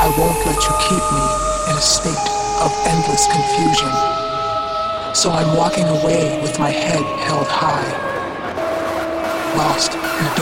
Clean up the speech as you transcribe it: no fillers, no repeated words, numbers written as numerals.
won't let you keep me in a state of endless confusion. So I'm walking away with my head held high, lost in a